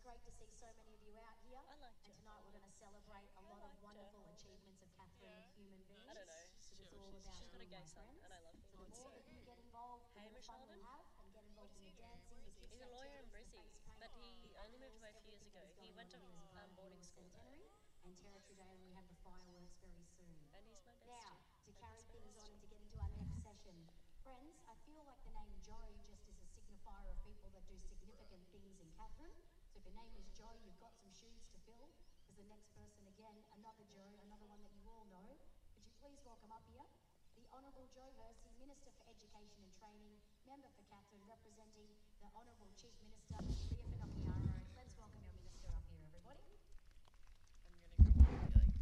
great to see so many of you out here. I liked And her. tonight we're going to celebrate a lot of liked her. wonderful achievements of Catherine, human beings. I don't know. So it's all about She's got a you, gay my son, friends. and I love him. So the more that you get involved, the more Hamish fun Alden? you'll have, and get involved in the dancing, the kids' He's a lawyer in activities, the Brizzy, face paint, but he the only moved away a few years ago. everything He that's went to going on here is boarding school there. centenary and Territory Day, and we have the fireworks very soon. And he's my bestie. Now, to And carry he's my things bestie. on and to get into our next session, friends, I feel like the name Joe just is a signifier of people that do significant things in Catherine. So if your name is Joe, you've got some shoes to fill, because the next person, again, another Joe, another one that you all know. Could you please welcome up here the Honourable Joe Hersey, Minister for Education and Training, Member for Catherine, representing the Honourable Chief Minister